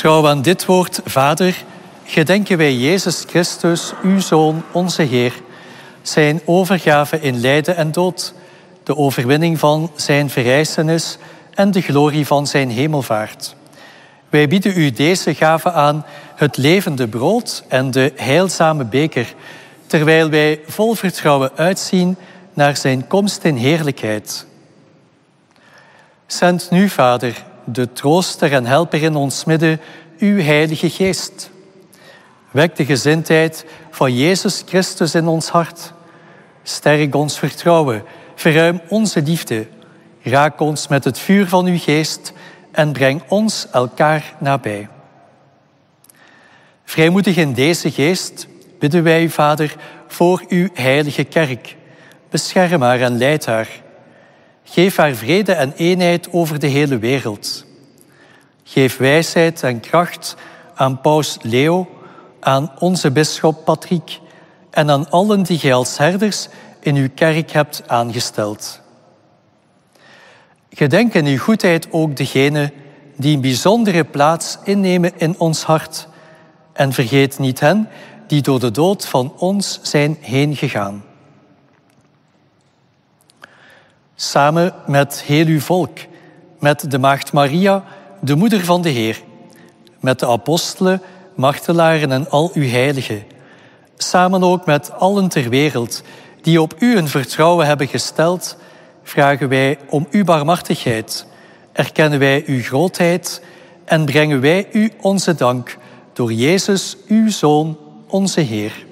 Trouw aan dit woord, Vader, gedenken wij Jezus Christus, uw Zoon, onze Heer, zijn overgave in lijden en dood, de overwinning van zijn verrijzenis en de glorie van zijn hemelvaart. Wij bieden u deze gave aan, het levende brood en de heilzame beker, terwijl wij vol vertrouwen uitzien naar zijn komst in heerlijkheid. Zend nu, Vader, de trooster en helper in ons midden, uw Heilige Geest. Wek de gezindheid van Jezus Christus in ons hart. Sterk ons vertrouwen, verruim onze liefde. Raak ons met het vuur van uw geest en breng ons elkaar nabij. Vrijmoedig in deze geest bidden wij, Vader, voor uw heilige kerk. Bescherm haar en leid haar. Geef haar vrede en eenheid over de hele wereld. Geef wijsheid en kracht aan paus Leo, aan onze bisschop Patrick en aan allen die gij als herders in uw kerk hebt aangesteld. Gedenk in uw goedheid ook degenen die een bijzondere plaats innemen in ons hart en vergeet niet hen die door de dood van ons zijn heen gegaan. Samen met heel uw volk, met de Maagd Maria, de moeder van de Heer, met de apostelen, martelaren en al uw heiligen, samen ook met allen ter wereld die op u een vertrouwen hebben gesteld, vragen wij om uw barmhartigheid, erkennen wij uw grootheid en brengen wij u onze dank door Jezus, uw Zoon, onze Heer.